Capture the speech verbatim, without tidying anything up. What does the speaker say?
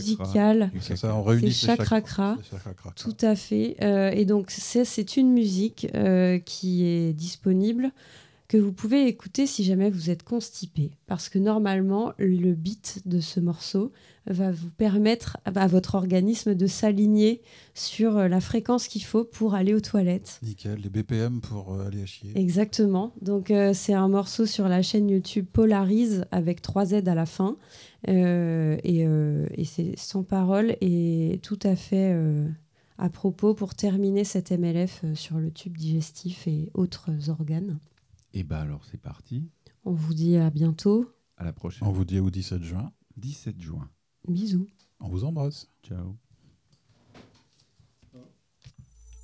musicale. C'est ça, on réunit C'est ces Chakrakra. C'est Chakrakra. Tout à fait. Euh, et donc, c'est, c'est une musique euh, qui est disponible, que vous pouvez écouter si jamais vous êtes constipé. Parce que normalement, le beat de ce morceau va vous permettre à votre organisme de s'aligner sur la fréquence qu'il faut pour aller aux toilettes. Nickel, les B P M pour euh, aller à chier. Exactement. Donc, euh, c'est un morceau sur la chaîne YouTube Polarise avec trois Z à la fin. Euh, et euh, et c'est, son parole est tout à fait euh, à propos pour terminer cet M L F sur le tube digestif et autres organes. Et bah alors c'est parti. On vous dit à bientôt. À la prochaine. On vous dit au dix-sept juin. dix-sept juin. Bisous. On vous embrasse. Ciao.